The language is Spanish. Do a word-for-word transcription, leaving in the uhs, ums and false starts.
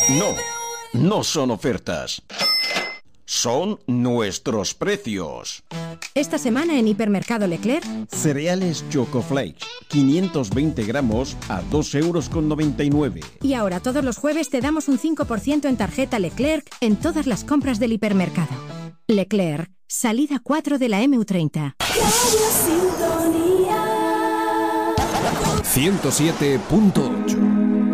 No, no son ofertas. Son nuestros precios. Esta semana en Hipermercado Leclerc, cereales Choco Flakes, quinientos veinte gramos a dos euros con noventa y nueve. Y ahora todos los jueves te damos un cinco por ciento en tarjeta Leclerc en todas las compras del hipermercado. Leclerc, salida cuatro de la eme u treinta. ciento siete punto ocho